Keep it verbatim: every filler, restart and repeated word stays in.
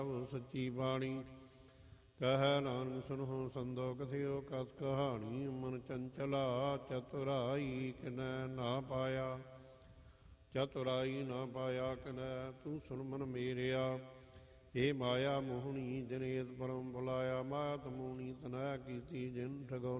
ਸੱਚੀ ਬਾਣੀ। ਕਹਿ ਨਾਨਕ ਸੁਨਹੁ ਸੰਦੋ ਕਥਿਓ ਕਥ ਕਹਾਣੀ। ਮਨ ਚੰਚਲਾ ਚਤੁਰਾਈ ਕਿਨੈ ਨਾ ਪਾਇਆ, ਚਤੁਰਾਈ ਨਾ ਪਾਇਆ ਕਿਨੈ ਤੂੰ ਸੁਨ ਮਨ ਮੇਰਿਆ। ਏ ਮਾਇਆ ਮੋਹਣੀ ਜਨੇਤ ਪਰਮ ਬੁਲਾਇਆ, ਮਾਤ ਮੋਹਣੀ ਤਨੈ ਕੀਤੀ ਜਿਨ ਠਗੋ